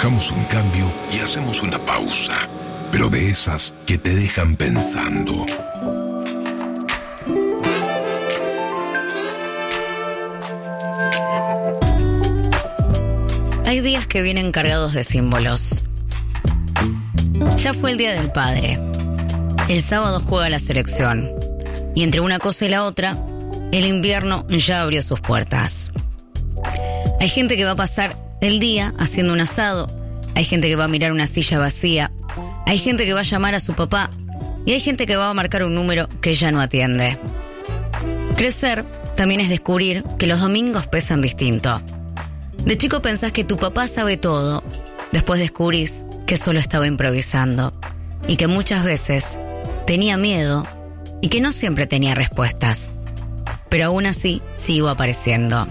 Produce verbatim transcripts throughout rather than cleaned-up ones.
Bajamos un cambio y hacemos una pausa, pero de esas que te dejan pensando. Hay días que vienen cargados de símbolos. Ya fue el Día del Padre. El sábado juega la selección. Y entre una cosa y la otra, el invierno ya abrió sus puertas. Hay gente que va a pasar el día haciendo un asado. Hay gente que va a mirar una silla vacía. Hay gente que va a llamar a su papá. Y hay gente que va a marcar un número que ya no atiende. Crecer también es descubrir que los domingos pesan distinto. De chico pensás que tu papá sabe todo. Después descubrís que solo estaba improvisando. Y que muchas veces tenía miedo y que no siempre tenía respuestas. Pero aún así sigo apareciendo.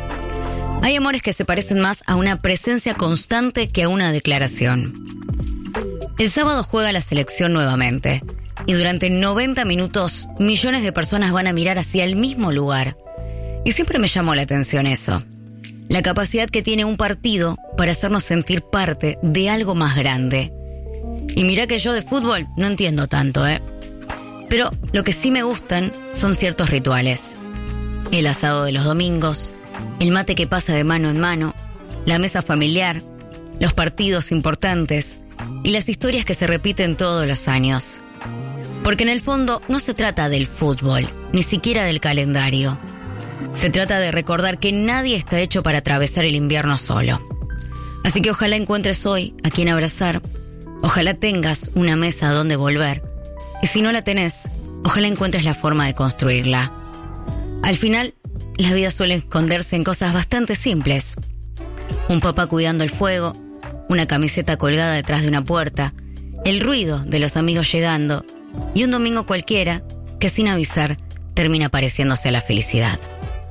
Hay amores que se parecen más a una presencia constante que a una declaración. El sábado juega la selección nuevamente. Y durante noventa minutos, millones de personas van a mirar hacia el mismo lugar. Y siempre me llamó la atención eso. La capacidad que tiene un partido para hacernos sentir parte de algo más grande. Y mirá que yo de fútbol no entiendo tanto, ¿eh? Pero lo que sí me gustan son ciertos rituales. El asado de los domingos, el mate que pasa de mano en mano, la mesa familiar, los partidos importantes y las historias que se repiten todos los años. Porque en el fondo no se trata del fútbol, ni siquiera del calendario. Se trata de recordar que nadie está hecho para atravesar el invierno solo. Así que ojalá encuentres hoy a quien abrazar, ojalá tengas una mesa a donde volver, y si no la tenés, ojalá encuentres la forma de construirla. Al final, la vida suele esconderse en cosas bastante simples. Un papá cuidando el fuego, una camiseta colgada detrás de una puerta, el ruido de los amigos llegando, y un domingo cualquiera que sin avisar termina pareciéndose a la felicidad.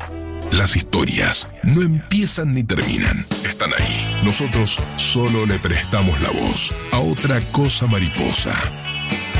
Las historias no empiezan ni terminan, están ahí. Nosotros solo le prestamos la voz a otra cosa mariposa.